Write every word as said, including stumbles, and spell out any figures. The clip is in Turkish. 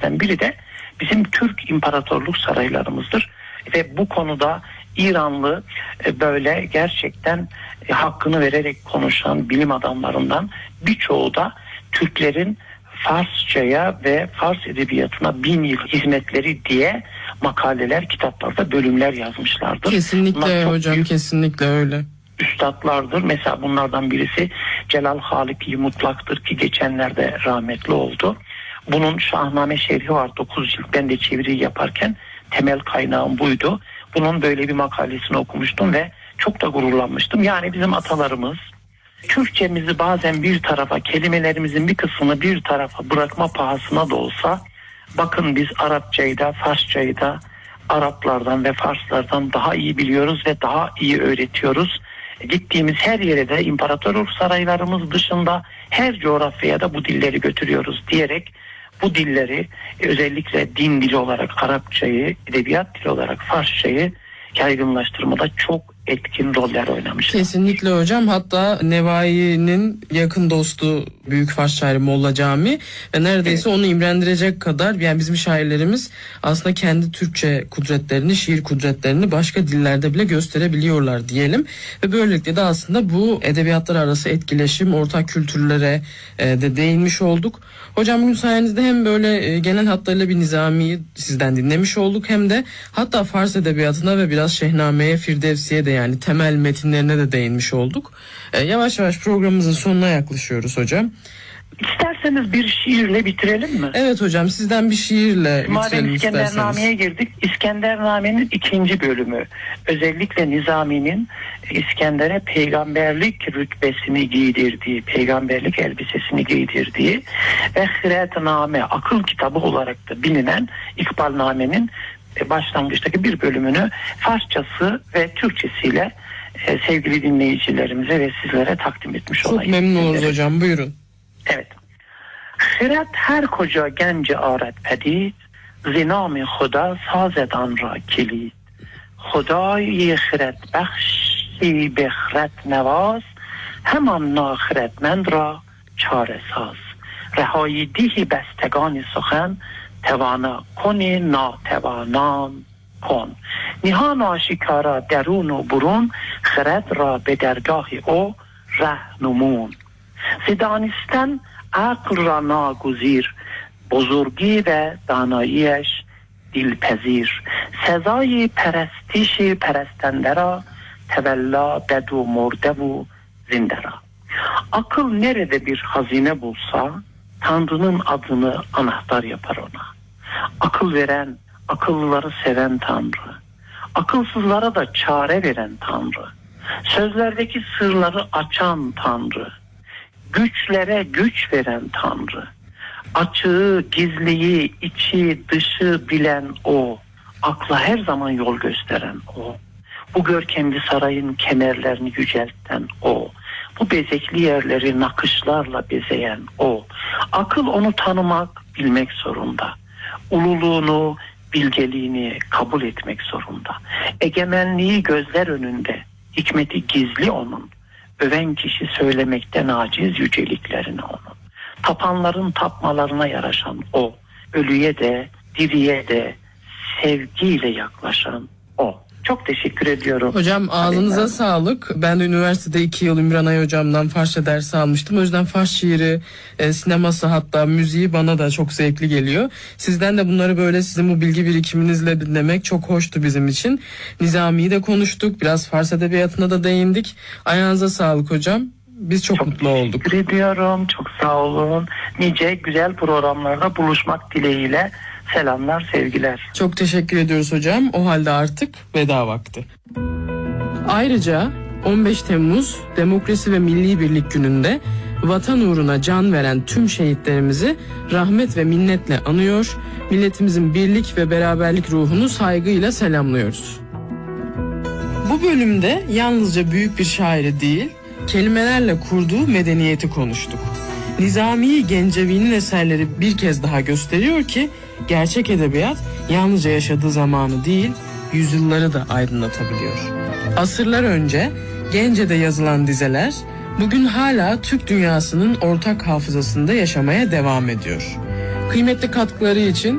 şeylerden biri de bizim Türk İmparatorluk saraylarımızdır. Ve bu konuda İranlı böyle gerçekten hakkını vererek konuşan bilim adamlarından birçoğu da Türklerin Farsçaya ve Fars edebiyatına bin yıl hizmetleri diye makaleler, kitaplarda bölümler yazmışlardır. Kesinlikle hocam, büyük kesinlikle öyle. Üstadlardır. Mesela bunlardan birisi Celal Haliki Mutlak'tır ki geçenlerde rahmetli oldu. Bunun Şahname şerhi var, dokuz cilt. Ben de çeviri yaparken temel kaynağım buydu. Bunun böyle bir makalesini okumuştum ve çok da gururlanmıştım. Yani bizim atalarımız Türkçemizi bazen bir tarafa, kelimelerimizin bir kısmını bir tarafa bırakma pahasına da olsa, bakın biz Arapçayı da Farsçayı da Araplardan ve Farslardan daha iyi biliyoruz ve daha iyi öğretiyoruz. Gittiğimiz her yere de imparatorluk saraylarımız dışında her coğrafyaya da bu dilleri götürüyoruz diyerek bu dilleri, özellikle din dili olarak Arapçayı, edebiyat dili olarak Farsçayı yaygınlaştırmada çok etkin roller oynamışlar. Kesinlikle hocam. Hatta Nevai'nin yakın dostu büyük Fars şairi Molla Cami ve neredeyse evet, onu imrendirecek kadar, yani bizim şairlerimiz aslında kendi Türkçe kudretlerini, şiir kudretlerini başka dillerde bile gösterebiliyorlar diyelim. Ve böylelikle de aslında bu edebiyatlar arası etkileşim, ortak kültürlere e, de değinmiş olduk. Hocam bugün sayenizde hem böyle e, genel hatlarıyla bir Nizami'yi sizden dinlemiş olduk, hem de hatta Fars edebiyatına ve biraz Şehname'ye, Firdevsi'ye de, yani temel metinlerine de değinmiş olduk. E, yavaş yavaş programımızın sonuna yaklaşıyoruz hocam. İsterseniz bir şiirle bitirelim mi? Evet hocam, sizden bir şiirle Madem bitirelim isterseniz. İskendername'ye girdik, İskendername'nin ikinci bölümü. Özellikle Nizami'nin İskender'e peygamberlik rütbesini giydirdiği, peygamberlik elbisesini giydirdiği ve Hiretname, akıl kitabı olarak da bilinen İkbalname'nin başlangıçtaki bir bölümünü Farsçası ve Türkçesiyle e, sevgili dinleyicilerimize ve sizlere takdim etmiş Çok olayım. Çok memnun oluruz hocam, buyurun. Evet. Hiret her koca genci aret pedid, zinam-ı Huda sazedan ra kilid. Hudayı hiret bخشی به خرد نواز همان ناخردمند را چاره ساز. رهایی دیهی بستگان سخن توانا کنی ناتوانان کن. نهان آشکارا درون و برون خرد را به درگاه او رهنمون. زدانستن عقل را ناگزیر بزرگی و داناییش دلپذیر. سزای پرستش پرستنده را تولى بد و مرده و zinde را. Akıl nerede bir hazine bulsa Tanrı'nın adını anahtar yapar ona. Akıl veren, akıllıları seven Tanrı. Akılsızlara da çare veren Tanrı. Sözlerdeki sırları açan Tanrı. Güçlere güç veren Tanrı. Açığı, gizliyi, içi, dışı bilen O. Akla her zaman yol gösteren O. Bu görkemli sarayın kemerlerini yücelten O. Bu bezekli yerleri nakışlarla bezeyen O. Akıl onu tanımak, bilmek zorunda. Ululuğunu, bilgeliğini kabul etmek zorunda. Egemenliği gözler önünde, hikmeti gizli onun. Öven kişi söylemekten aciz yüceliklerini onun. Tapanların tapmalarına yaraşan O. Ölüye de, diriye de sevgiyle yaklaşan O. Çok teşekkür ediyorum. Hocam ağzınıza Aleyna. sağlık. Ben de üniversitede iki yıl Ümranay hocamdan Farsça dersi almıştım. O yüzden Fars şiiri, e, sineması, hatta müziği bana da çok zevkli geliyor. Sizden de bunları böyle sizin bu bilgi birikiminizle dinlemek çok hoştu bizim için. Nizami'yi de konuştuk. Biraz Fars edebiyatına da değindik. Ayağınıza sağlık hocam. Biz çok, çok mutlu olduk. Teşekkür ediyorum. Çok sağ olun. Nice güzel programlarda buluşmak dileğiyle. Selamlar, sevgiler. Çok teşekkür ediyoruz hocam. O halde artık veda vakti. Ayrıca on beş Temmuz Demokrasi ve Milli Birlik Günü'nde vatan uğruna can veren tüm şehitlerimizi rahmet ve minnetle anıyor, milletimizin birlik ve beraberlik ruhunu saygıyla selamlıyoruz. Bu bölümde yalnızca büyük bir şairi değil, kelimelerle kurduğu medeniyeti konuştuk. Nizami Gencevi'nin eserleri bir kez daha gösteriyor ki gerçek edebiyat yalnızca yaşadığı zamanı değil, yüzyılları da aydınlatabiliyor. Asırlar önce Gence'de yazılan dizeler bugün hala Türk dünyasının ortak hafızasında yaşamaya devam ediyor. Kıymetli katkıları için